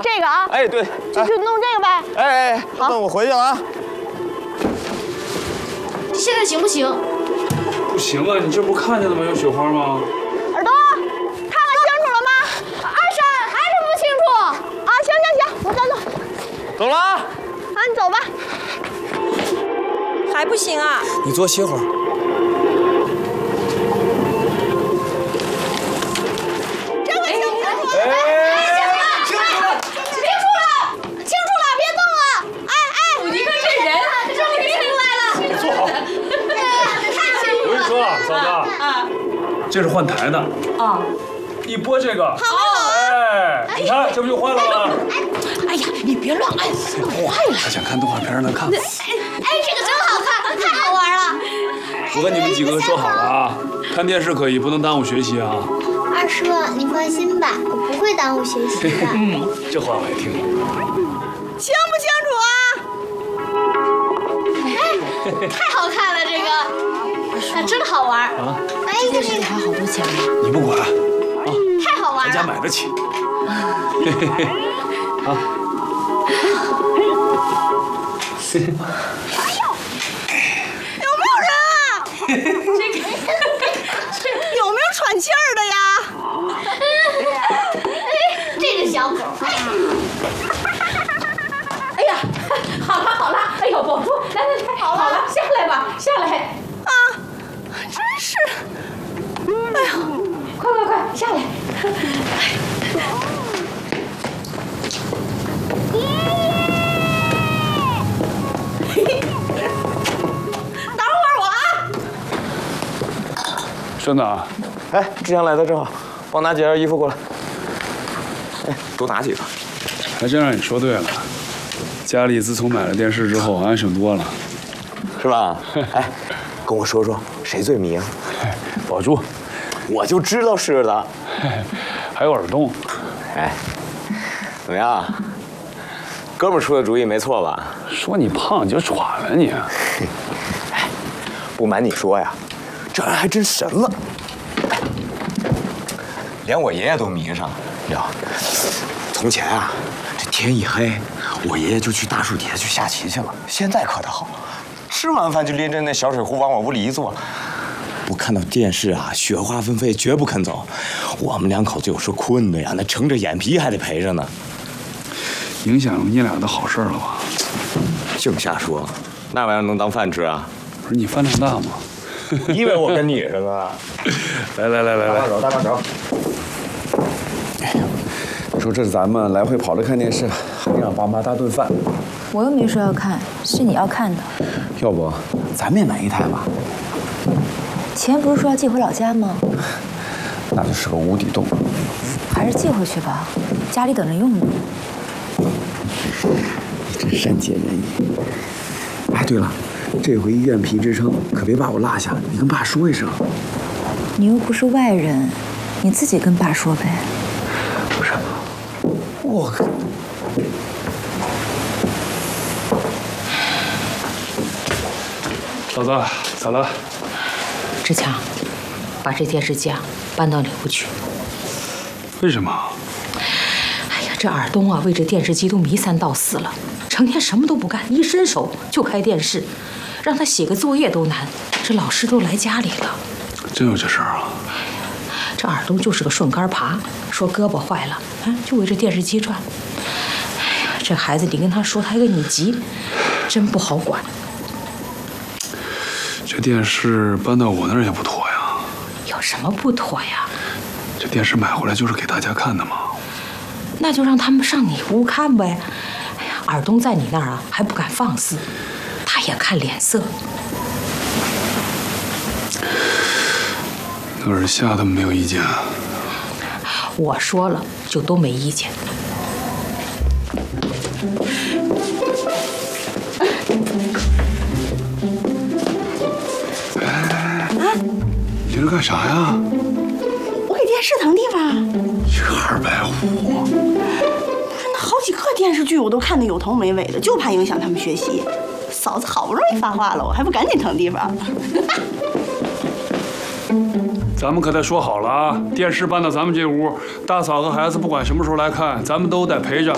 这个啊。 哎，对， 就弄这个呗。 哎， 好， 那我回去了啊。 现在行不行？ 不行啊，你这不看见了吗？有雪花吗？ 耳朵，看清楚了吗？ 二婶还是不清楚。 啊，行，我先走。 走了啊。 啊，你走吧。 还不行啊？ 你多歇会儿。 这回清楚了。 清楚了，别动了！哎，你看这人，终于出来了。 坐好。 太清楚了。 我跟你说啊，嫂子，这是换台的啊，一拨这个，哎，你看这不就换了吗？ 哎呀，你别乱按，坏了。 他想看动画片呢，看吧。 哎，这个真好看，太好玩了。 我跟你们几个说好了啊，看电视可以，不能耽误学习啊。 二叔，你放心吧，我不会耽误学习的。 这话我也听过。 清不清楚啊？ 哎，太好看了，这个，啊，真好玩啊！ 哎， 这电视还好多钱呢。 你不管啊， 太好玩了。 咱家买得起。嘿嘿嘿，啊。 有没有人啊？有没有喘气儿的呀？ 这个小狗，哎呀，好了，哎呦，保住，来，好了，下来吧，下来。 啊，真是，哎呀， 快，下来。 等会儿我啊。 真的啊？ 哎，志强来的正好，帮我拿几件衣服过来。哎，多拿几个。 还真让你说对了，家里自从买了电视之后，安省多了， 是吧？哎，跟我说说谁最迷啊？ 保住， 我就知道是的。 还有耳洞。 哎，怎么样？哥们儿出的主意没错吧？ 说你胖你就喘了你。 哎，不瞒你说呀，这人还真神了，连我爷爷都迷上了。哟，从前啊，这天一黑，我爷爷就去大树底下去下棋去了。现在可倒好，吃完饭就拎着那小水壶往我屋里一坐。我看到电视啊，雪花纷飞，绝不肯走。我们两口子有时候困的呀，那撑着眼皮还得陪着呢。 影响了你俩的好事了吧？ 净瞎说，那玩意儿能当饭吃啊？ 不是你饭量大吗？ 你以为我跟你似的？ 来， 大把手。 你说这是咱们来回跑着看电视，还让爸妈大顿饭。 我又没说要看，是你要看的。 要不咱们也买一台吧？ 钱不是说要寄回老家吗？ 那就是个无底洞。 还是寄回去吧，家里等着用呢。 你真善解人意。哎，对了，这回愿皮之声可别把我落下，你跟爸说一声。 你又不是外人，你自己跟爸说呗。 不是，我。 嫂子，咋了？ 志强，把这电视机啊搬到里屋去。 为什么？ 哎呀，这尔东啊为这电视机都迷三道四了，成天什么都不干，一伸手就开电视，让他写个作业都难。这老师都来家里了。 真有这事儿啊？ 这尔东就是个顺杆爬，说胳膊坏了，就围着电视机转。哎呀，这孩子你跟他说，他还跟你急，真不好管。 这电视搬到我那儿也不妥呀。 有什么不妥呀？ 这电视买回来就是给大家看的嘛。 那就让他们上你屋看呗。哎呀，尔东在你那儿啊还不敢放肆，他也看脸色。 那尔夏他们没有意见啊？ 我说了就都没意见。 你这干啥呀？ 我给电视腾地方。 125。 那好几个电视剧我都看得有头没尾的，就怕影响他们学习。嫂子好不容易发话了，我还不赶紧腾地方？ 咱们可得说好了啊，电视搬到咱们这屋，大嫂和孩子不管什么时候来看，咱们都得陪着。